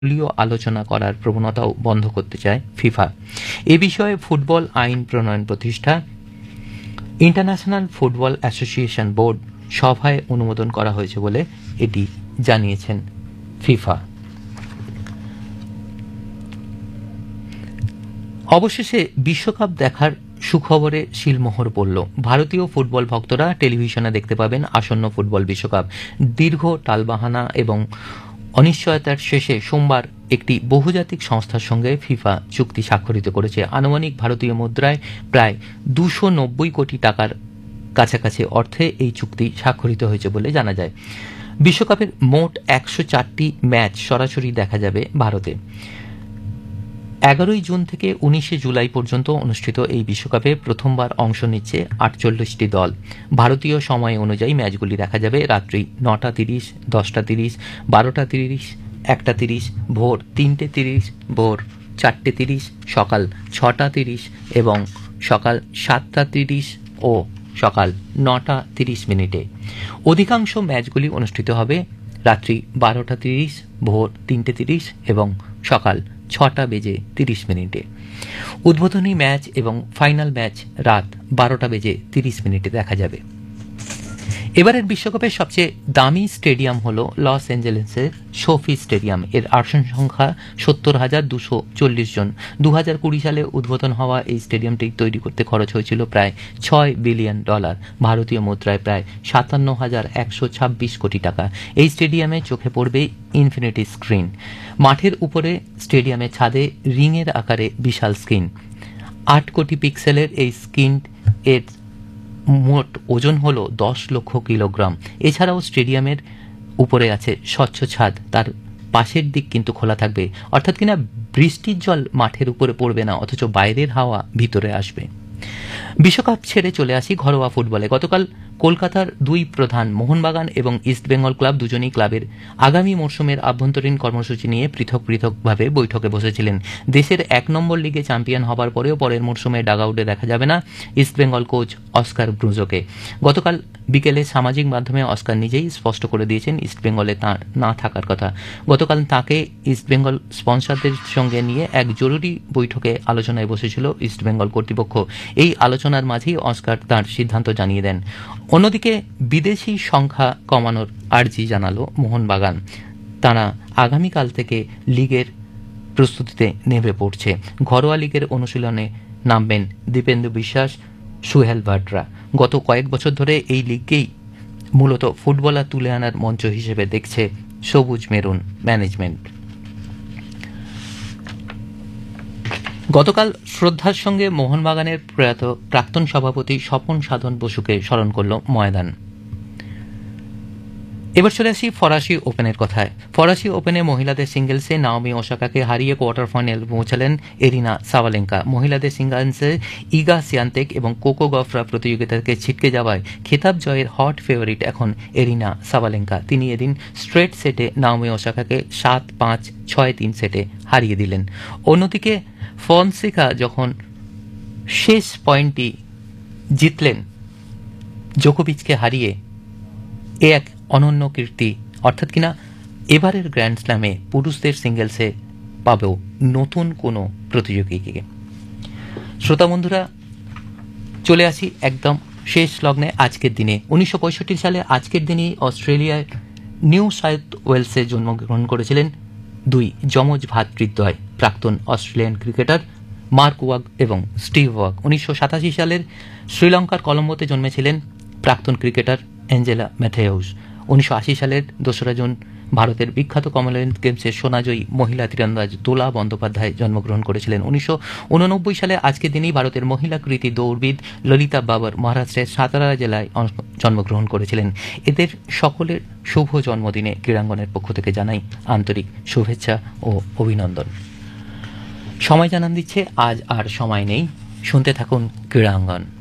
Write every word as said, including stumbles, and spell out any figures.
দলীয় আলোচনা করার প্রবণতাও বন্ধ করতে চায় ফিফা। এ বিষয়ে ফুটবল আইন প্রণয়ন প্রতিষ্ঠা ইন্টারন্যাশনাল ফুটবল অ্যাসোসিয়েশন বোর্ড সভায় অনুমোদন করা হয়েছে বলে এটি জানিয়েছেন ফিফা। অবশেষে বিশ্বকাপ দেখার সুখবরে শিলমোহর পড়ল। ভারতীয় ফুটবল ভক্তরা টেলিভিশনে দেখতে পাবেন আসন্ন ফুটবল বিশ্বকাপ। দীর্ঘ টালবাহানা এবং অনিশ্চয়তার শেষে সোমবার একটি বহুজাতিক সংস্থার সঙ্গে ফিফা চুক্তি স্বাক্ষরিত করেছে। আনুমানিক ভারতীয় মুদ্রায় প্রায় দুশো নব্বই কোটি টাকার কাছাকাছি অর্থে এই চুক্তি স্বাক্ষরিত হয়েছে বলে জানা যায়। বিশ্বকাপের মোট একশো চারটি ম্যাচ সরাসরি দেখা যাবে ভারতে। এগারোই জুন থেকে উনিশে জুলাই পর্যন্ত অনুষ্ঠিত এই বিশ্বকাপে প্রথমবার অংশ নিচ্ছে আটচল্লিশটি দল। ভারতীয় সময় অনুযায়ী ম্যাচগুলি দেখা যাবে রাত্রি নটা তিরিশ, দশটা তিরিশ, বারোটা তিরিশ, একটা তিরিশ, ভোর তিনটে তিরিশ, ভোর চারটে তিরিশ, সকাল ছটা তিরিশ এবং সকাল সাতটা তিরিশ ও সকাল নটা তিরিশ মিনিটে। অধিকাংশ ম্যাচগুলি অনুষ্ঠিত হবে রাত্রি বারোটা তিরিশ, ভোর তিনটে তিরিশ এবং সকাল ছটা বেজে তিরিশ মিনিটে। উদ্বোধনী ম্যাচ এবং ফাইনাল ম্যাচ রাত বারোটা বেজে তিরিশ মিনিটে দেখা যাবে। এবারের বিশ্বকাপের সবচেয়ে দামি স্টেডিয়াম হল লস অ্যাঞ্জেলেসের সোফি স্টেডিয়াম। এর আসন সংখ্যা সত্তর হাজার দুশো চল্লিশ জন। দু হাজার কুড়ি সালে উদ্বোধন হওয়া এই স্টেডিয়ামটি তৈরি করতে খরচ হয়েছিল প্রায় ছয় বিলিয়ন ডলার, ভারতীয় মুদ্রায় প্রায় সাতান্ন হাজার একশো ছাব্বিশ কোটি টাকা। এই স্টেডিয়ামে চোখে পড়বে ইনফিনিটি স্ক্রিন। মাঠের উপরে স্টেডিয়ামের ছাদে রিংয়ের আকারে বিশাল স্ক্রিন। আট কোটি পিক্সেলের এই স্ক্রিন এর মোট ওজন হল দশ লক্ষ কিলোগ্রাম। এছাড়াও স্টেডিয়ামের উপরে আছে স্বচ্ছ ছাদ, তার পাশের দিক কিন্তু খোলা থাকবে, অর্থাৎ কিনা বৃষ্টির জল মাঠের উপরে পড়বে না, অথচ বাইরের হাওয়া ভিতরে আসবে। বিশ্বকাপ ছেড়ে চলে আসি ঘরোয়া ফুটবলে। গতকাল কলকাতার দুই প্রধান মোহনবাগান এবং ইস্টবেঙ্গল ক্লাব দুজনেই ক্লাবের আগামী মরশুমের আভ্যন্তরীণ কর্মসূচি নিয়ে পৃথক পৃথকভাবে বৈঠকে বসেছিলেন। দেশের এক নম্বর লিগে চ্যাম্পিয়ন হবার পরেও পরের মরশুমে ডাগআউটে দেখা যাবে না ইস্টবেঙ্গল কোচ অস্কার ব্রুজোকে। গতকাল বিকেলে সামাজিক মাধ্যমে অস্কার নিজেই স্পষ্ট করে দিয়েছেন ইস্টবেঙ্গলে তাঁর না থাকার কথা। গতকাল তাঁকে ইস্টবেঙ্গল স্পন্সরদের সঙ্গে নিয়ে এক জরুরি বৈঠকে আলোচনায় বসেছিল ইস্টবেঙ্গল কর্তৃপক্ষ। এই আলোচনার মাঝেই অস্কার তাঁর সিদ্ধান্ত জানিয়ে দেন। অন্যদিকে বিদেশি সংখ্যা কমানোর আর্জি জানালো মোহনবাগান। তারা আগামীকাল থেকে লিগের প্রস্তুতিতে নেমে পড়ছে। ঘরোয়া লিগের অনুশীলনে নামবেন দীপেন্দু বিশ্বাস, সুহেল ভাটরা। গত কয়েক বছর ধরে এই লিগকেই মূলত ফুটবলার তুলে আনার মঞ্চ হিসেবে দেখছে সবুজ মেরুন ম্যানেজমেন্ট। গতকাল শ্রদ্ধার সঙ্গে মোহনবাগানের প্রয়াত প্রাক্তন সভাপতি স্বপন সাধন বসুকে স্মরণ করল ময়দান। এবার চলে আসি ফরাসি ওপেনের কথায়। ফরাসি ওপেনে মহিলাদের সিঙ্গেলসে নাওমি ওসাকাকে হারিয়ে কোয়ার্টার ফাইনালে পৌঁছালেন এরিনা সাবালেঙ্কা। মহিলাদের সিঙ্গেলসে ইগা সিয়ান্তেক এবং কোকো গফরা প্রতিযোগিতাকে ছিটকে যাওয়ায় খেতাব জয়ের হট ফেভারিট এখন এরিনা সাবালেঙ্কা। তিনি এদিন স্ট্রেট সেটে নাওমি ওসাকাকে সাত পাঁচ ছয় তিন সেটে হারিয়ে দিলেন। অন্যদিকে ফনসেকা যখন শেষ পয়েন্টটি জিতলেন জোকোভিচকে হারিয়ে, এ এক অনন্য কীর্তি, অর্থাৎ কিনা এবারের গ্র্যান্ড স্ল্যামে পুরুষদের সিঙ্গেলসে পাবেও নতুন কোনো প্রতিযোগীকে। শ্রোতা বন্ধুরা, চলে আসি একদম শেষ লগ্নে আজকের দিনে। উনিশশো পঁয়ষট্টি সালে আজকের দিনেই অস্ট্রেলিয়ার নিউ সাউথ ওয়েলসে জন্মগ্রহণ করেছিলেন দুই যমজ ভ্রাতৃদ্বয়, প্রাক্তন অস্ট্রেলিয়ান ক্রিকেটার মার্ক ওয়াগ এবং স্টিভ ওয়াগ। উনিশশো সাতাশি সালের শ্রীলঙ্কার কলম্বোতে জন্মেছিলেন প্রাক্তন ক্রিকেটার অ্যাঞ্জেলা ম্যাথেউস। উনিশশো আশি সালের দোসরা জুন ভারতের বিখ্যাত কমনওয়েলথ গেমসের সোনাজয়ী মহিলা তীরন্দাজ দোলা বন্দ্যোপাধ্যায় জন্মগ্রহণ করেছিলেন। উনিশশো উননব্বই সালে আজকের দিনেই ভারতের মহিলা কৃতি দৌড়বিদ ললিতা বাবর মহারাষ্ট্রের সাতারা জেলায় জন্মগ্রহণ করেছিলেন। এদের সকলের শুভ জন্মদিনে ক্রীড়াঙ্গনের পক্ষ থেকে জানাই আন্তরিক শুভেচ্ছা ও অভিনন্দন। সময় জানান দিচ্ছে আজ আর সময় নেই, শুনতে থাকুন ক্রীড়াঙ্গন।